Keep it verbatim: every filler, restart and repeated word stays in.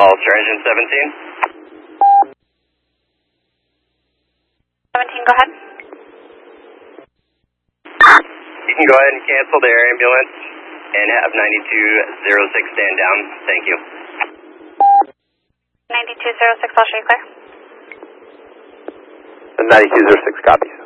Hollister engine seventeen. seventeen, go ahead. You can go ahead and cancel the air ambulance and have ninety-two oh six stand down. Thank you. ninety-two oh six, I'll show you clear. ninety-two oh six copies.